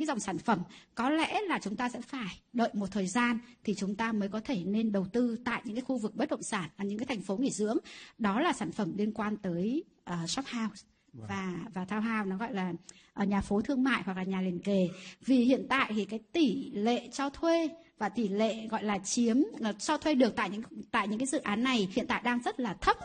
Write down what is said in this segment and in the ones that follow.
dòng sản phẩm, có lẽ là chúng ta sẽ phải đợi một thời gian thì chúng ta mới có thể nên đầu tư tại những cái khu vực bất động sản và những cái thành phố nghỉ dưỡng. Đó là sản phẩm liên quan tới shop house và townhouse, nó gọi là nhà phố thương mại hoặc là nhà liền kề. Vì hiện tại thì cái tỷ lệ cho thuê và tỷ lệ gọi là cho thuê được tại những cái dự án này hiện tại đang rất là thấp.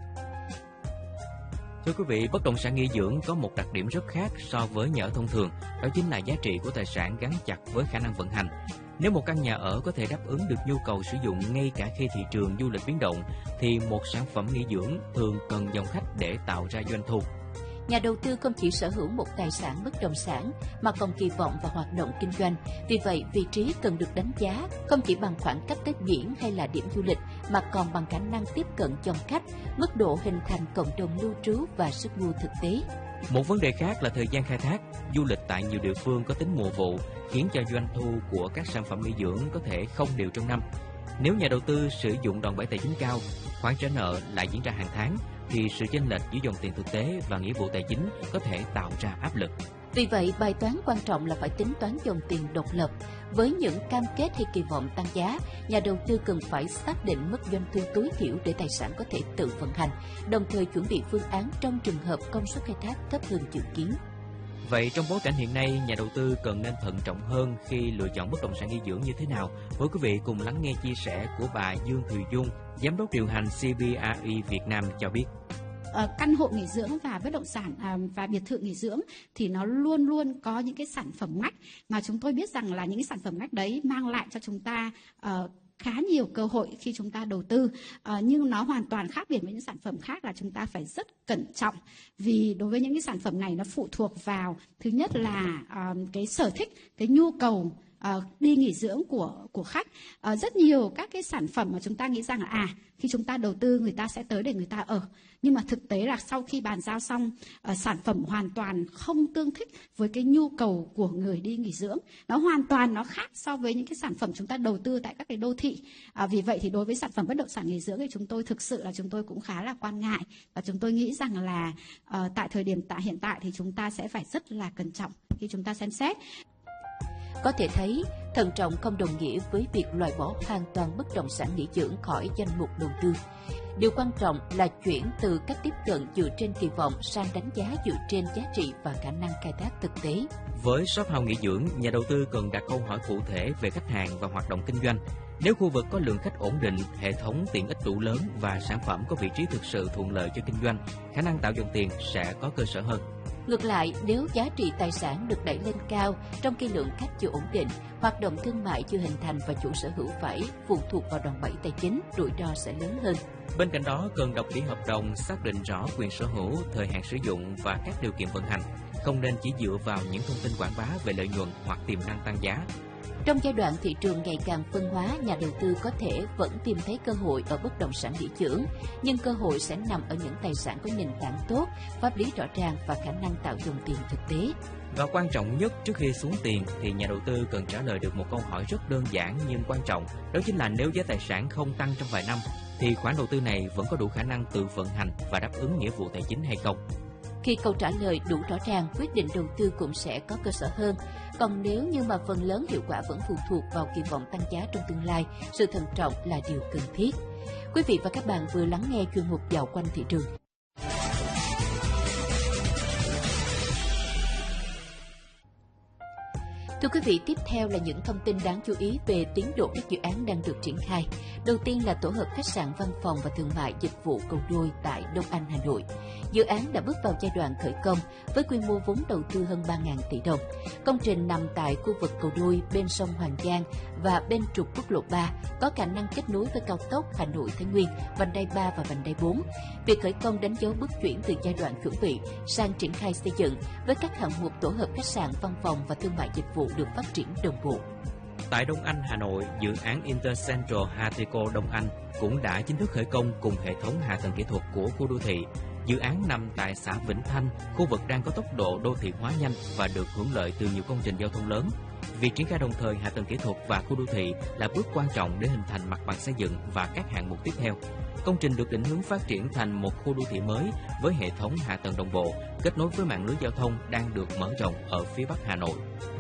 Thưa quý vị, bất động sản nghỉ dưỡng có một đặc điểm rất khác so với nhà ở thông thường, đó chính là giá trị của tài sản gắn chặt với khả năng vận hành. Nếu một căn nhà ở có thể đáp ứng được nhu cầu sử dụng ngay cả khi thị trường du lịch biến động, thì một sản phẩm nghỉ dưỡng thường cần dòng khách để tạo ra doanh thu. Nhà đầu tư không chỉ sở hữu một tài sản bất động sản mà còn kỳ vọng vào hoạt động kinh doanh. Vì vậy, vị trí cần được đánh giá không chỉ bằng khoảng cách tới biển hay là điểm du lịch, mà còn bằng khả năng tiếp cận dòng khách, mức độ hình thành cộng đồng lưu trú và sức mua thực tế. Một vấn đề khác là thời gian khai thác. Du lịch tại nhiều địa phương có tính mùa vụ, khiến cho doanh thu của các sản phẩm nghỉ dưỡng có thể không đều trong năm. Nếu nhà đầu tư sử dụng đòn bẩy tài chính cao, khoản trả nợ lại diễn ra hàng tháng, thì sự chênh lệch giữa dòng tiền thực tế và nghĩa vụ tài chính có thể tạo ra áp lực. Vì vậy, bài toán quan trọng là phải tính toán dòng tiền độc lập. Với những cam kết hay kỳ vọng tăng giá, nhà đầu tư cần phải xác định mức doanh thu tối thiểu để tài sản có thể tự vận hành, đồng thời chuẩn bị phương án trong trường hợp công suất khai thác thấp hơn dự kiến. Vậy trong bối cảnh hiện nay, nhà đầu tư cần nên thận trọng hơn khi lựa chọn bất động sản nghỉ dưỡng như thế nào? Mời quý vị cùng lắng nghe chia sẻ của bà Dương Thùy Dung, Giám đốc điều hành CBRE Việt Nam cho biết. Căn hộ nghỉ dưỡng và bất động sản và biệt thự nghỉ dưỡng thì nó luôn luôn có những cái sản phẩm ngách mà chúng tôi biết rằng là những cái sản phẩm ngách đấy mang lại cho chúng ta khá nhiều cơ hội khi chúng ta đầu tư, nhưng nó hoàn toàn khác biệt với những sản phẩm khác là chúng ta phải rất cẩn trọng, vì đối với những cái sản phẩm này nó phụ thuộc vào thứ nhất là cái sở thích, cái nhu cầu đi nghỉ dưỡng của khách. Rất nhiều các cái sản phẩm mà chúng ta nghĩ rằng là khi chúng ta đầu tư người ta sẽ tới để người ta ở, nhưng mà thực tế là sau khi bàn giao xong, sản phẩm hoàn toàn không tương thích với cái nhu cầu của người đi nghỉ dưỡng. Nó hoàn toàn khác so với những cái sản phẩm chúng ta đầu tư tại các cái đô thị. Vì vậy thì đối với sản phẩm bất động sản nghỉ dưỡng thì chúng tôi cũng khá là quan ngại, và chúng tôi nghĩ rằng là tại thời điểm hiện tại thì chúng ta sẽ phải rất là cẩn trọng khi chúng ta xem xét. Có thể thấy, thận trọng không đồng nghĩa với việc loại bỏ hoàn toàn bất động sản nghỉ dưỡng khỏi danh mục đầu tư. Điều quan trọng là chuyển từ cách tiếp cận dựa trên kỳ vọng sang đánh giá dựa trên giá trị và khả năng khai thác thực tế. Với shop house nghỉ dưỡng, nhà đầu tư cần đặt câu hỏi cụ thể về khách hàng và hoạt động kinh doanh. Nếu khu vực có lượng khách ổn định, hệ thống tiện ích đủ lớn và sản phẩm có vị trí thực sự thuận lợi cho kinh doanh, khả năng tạo dòng tiền sẽ có cơ sở hơn. Ngược lại, nếu giá trị tài sản được đẩy lên cao trong khi lượng khách chưa ổn định, hoạt động thương mại chưa hình thành và chủ sở hữu phải phụ thuộc vào đòn bẩy tài chính, rủi ro sẽ lớn hơn. Bên cạnh đó, cần đọc kỹ hợp đồng, xác định rõ quyền sở hữu, thời hạn sử dụng và các điều kiện vận hành. Không nên chỉ dựa vào những thông tin quảng bá về lợi nhuận hoặc tiềm năng tăng giá. Trong giai đoạn thị trường ngày càng phân hóa, nhà đầu tư có thể vẫn tìm thấy cơ hội ở bất động sản nghỉ dưỡng, nhưng cơ hội sẽ nằm ở những tài sản có nền tảng tốt, pháp lý rõ ràng và khả năng tạo dòng tiền thực tế. Và quan trọng nhất trước khi xuống tiền thì nhà đầu tư cần trả lời được một câu hỏi rất đơn giản nhưng quan trọng, đó chính là nếu giá tài sản không tăng trong vài năm thì khoản đầu tư này vẫn có đủ khả năng tự vận hành và đáp ứng nghĩa vụ tài chính hay không. Khi câu trả lời đủ rõ ràng, quyết định đầu tư cũng sẽ có cơ sở hơn. Còn nếu như mà phần lớn hiệu quả vẫn phụ thuộc vào kỳ vọng tăng giá trong tương lai, sự thận trọng là điều cần thiết. Quý vị và các bạn vừa lắng nghe chuyên mục Dạo quanh thị trường. Thưa quý vị, tiếp theo là những thông tin đáng chú ý về tiến độ các dự án đang được triển khai. Đầu tiên là tổ hợp khách sạn, văn phòng và thương mại dịch vụ Cầu Đôi tại Đông Anh, Hà Nội. Dự án đã bước vào giai đoạn khởi công với quy mô vốn đầu tư hơn 3.000 tỷ đồng. Công trình nằm tại khu vực Cầu Đôi bên sông Hoàng Giang và bên trục quốc lộ 3, có khả năng kết nối với cao tốc Hà Nội - Thái Nguyên, vành đai 3 và vành đai 4. Việc khởi công đánh dấu bước chuyển từ giai đoạn chuẩn bị sang triển khai xây dựng với các hạng mục tổ hợp khách sạn, văn phòng và thương mại dịch vụ được phát triển đồng bộ. Tại Đông Anh, Hà Nội, dự án Intercentral Hateco Đông Anh cũng đã chính thức khởi công cùng hệ thống hạ tầng kỹ thuật của khu đô thị. Dự án nằm tại xã Vĩnh Thanh, khu vực đang có tốc độ đô thị hóa nhanh và được hưởng lợi từ nhiều công trình giao thông lớn. Việc triển khai đồng thời hạ tầng kỹ thuật và khu đô thị là bước quan trọng để hình thành mặt bằng xây dựng và các hạng mục tiếp theo. Công trình được định hướng phát triển thành một khu đô thị mới với hệ thống hạ tầng đồng bộ, kết nối với mạng lưới giao thông đang được mở rộng ở phía Bắc Hà Nội.